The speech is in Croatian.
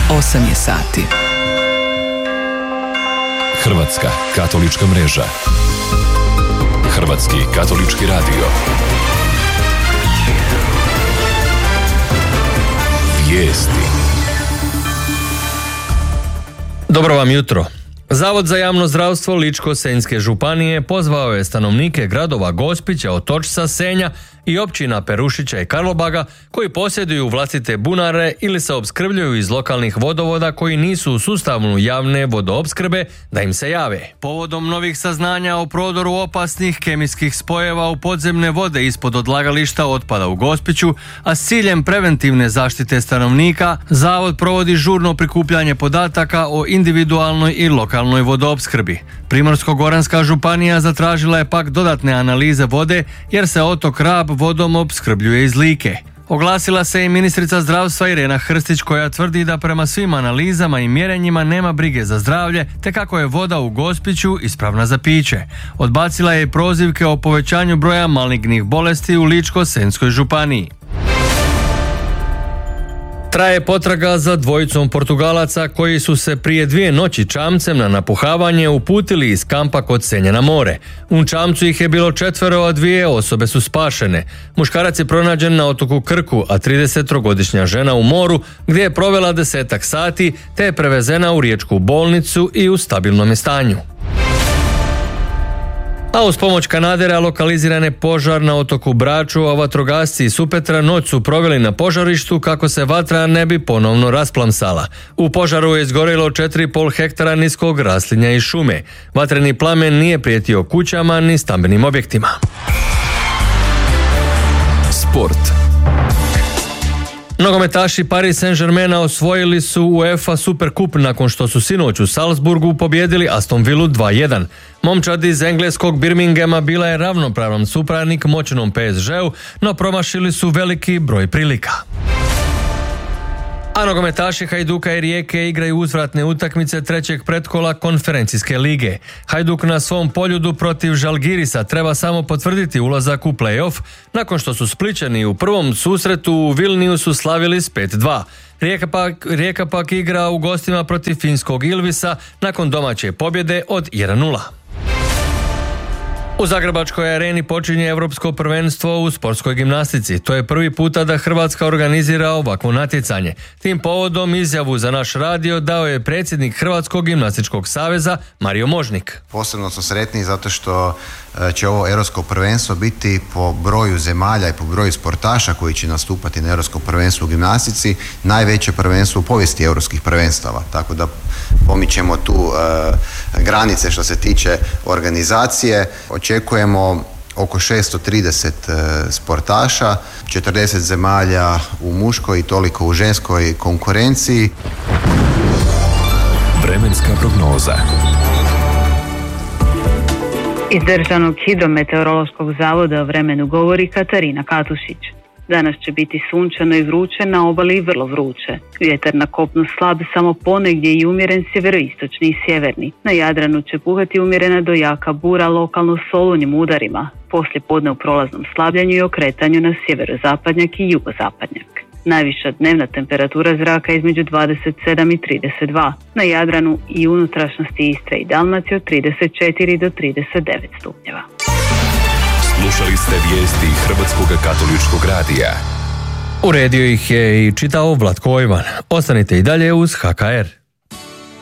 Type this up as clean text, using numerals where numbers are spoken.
8 je sati. Hrvatska katolička mreža. Hrvatski katolički radio. Vijesti. Dobro vam jutro. Zavod za javno zdravstvo Ličko-senjske županije pozvao je stanovnike gradova Gospića, Otočca, Senja i općina Perušića i Karlobaga koji posjeduju vlastite bunare ili se opskrbljuju iz lokalnih vodovoda koji nisu u sustavu javne vodoopskrbe da im se jave. Povodom novih saznanja o prodoru opasnih kemijskih spojeva u podzemne vode ispod odlagališta otpada u Gospiću, a s ciljem preventivne zaštite stanovnika, Zavod provodi žurno prikupljanje podataka o individualnoj i lokalnoj vodoopskrbi. Primorsko-goranska županija zatražila je pak dodatne analize vode jer se otok Rab vodom opskrbljuje iz Like. Oglasila se i ministrica zdravstva Irena Hrstić koja tvrdi da prema svim analizama i mjerenjima nema brige za zdravlje te kako je voda u Gospiću ispravna za piće. Odbacila je i prozivke o povećanju broja malignih bolesti u Ličko-senjskoj županiji. Traje potraga za dvojicom Portugalaca koji su se prije 2 noći čamcem na napuhavanje uputili iz kampa kod Senja na more. U čamcu ih je bilo 4, a 2 osobe su spašene. Muškarac je pronađen na otoku Krku, a 33-godišnja žena u moru gdje je provela 10 sati te je prevezena u riječku bolnicu i u stabilnom je stanju. A uz pomoć kanadera lokaliziran je požar na otoku Braču, a vatrogasci iz Supetra noć su proveli na požarištu kako se vatra ne bi ponovno rasplamsala. U požaru je izgorilo 4,5 hektara niskog raslinja i šume. Vatreni plamen nije prijetio kućama ni stambenim objektima. Sport. Nogometaši Paris Saint-Germaina osvojili su UEFA Super Cup nakon što su sinoć u Salzburgu pobijedili Aston Villu 2-1. Momčad iz engleskog Birminghama bila je ravnopravan suparnik moćnom PSG-u, no promašili su veliki broj prilika. A nogometaši Hajduka i Rijeke igraju uzvratne utakmice 3. pretkola konferencijske lige. Hajduk na svom poljudu protiv Žalgirisa treba samo potvrditi ulazak u play-off nakon što su Splićani u prvom susretu u Vilniusu slavili s 5-2. Rijeka pak igra u gostima protiv finskog Ilvisa nakon domaće pobjede od 1-0. U Zagrebačkoj areni počinje Europsko prvenstvo u sportskoj gimnastici. To je prvi puta da Hrvatska organizira ovakvo natjecanje. Tim povodom izjavu za naš radio dao je predsjednik Hrvatskog gimnastičkog saveza Mario Možnik. Posebno smo sretni zato što će ovo Europsko prvenstvo biti po broju zemalja i po broju sportaša koji će nastupati na Europskom prvenstvu u gimnastici najveće prvenstvo u povijesti europskih prvenstava. Tako da pomičemo tu granice što se tiče organizacije. Očekujemo oko 630 sportaša, 40 zemalja u muškoj i toliko u ženskoj konkurenciji. Vremenska prognoza. Iz Državnog hidrometeorološkog zavoda o vremenu govori Katarina Katušić. Danas će biti sunčano i vruće, na obali i vrlo vruće. Vjetar na kopnu slab, samo ponegdje i umjeren sjeveroistočni i sjeverni. Na Jadranu će puhati umjerena do jaka bura, lokalno s olujnim udarima. Poslije podne u prolaznom slabljenju i okretanju na sjeverozapadnjak i jugozapadnjak. Najviša dnevna temperatura zraka između 27 i 32. Na Jadranu i unutrašnjosti Istre i Dalmacije od 34 do 39 stupnjeva. Slušali ste vijesti Hrvatskog katoličkog radija. Uredio ih je i čitao Vlatko Ojvan. Ostanite i dalje uz HKR.